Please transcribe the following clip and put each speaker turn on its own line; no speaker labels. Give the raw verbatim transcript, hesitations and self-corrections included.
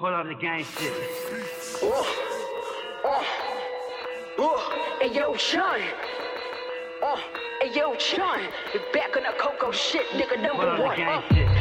Pull up the gang shit.
Oh, oh, oh, hey yo, Sean. Oh, hey yo, Sean. You back on the Coco shit, nigga, number
Pull up the
one.
gang
Uh.
shit.